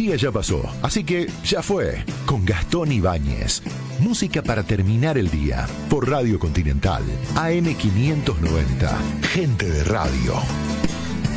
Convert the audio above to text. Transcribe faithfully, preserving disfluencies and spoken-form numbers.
día ya pasó, así que ya fue. Con Gastón Ibáñez. Música para terminar el día. Por Radio Continental. A M quinientos noventa. Gente de radio.